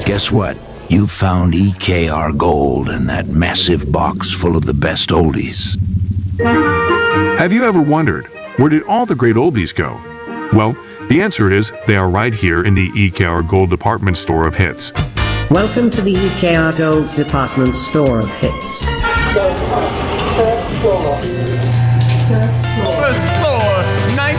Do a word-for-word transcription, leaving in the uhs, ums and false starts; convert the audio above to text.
Guess what? You found E K R Gold in that massive box full of the best oldies. Have you ever wondered, where did all the great oldies go? Well, the answer is they are right here in the E K R Gold department store of hits. Welcome to the E K R Gold department store of hits. First floor.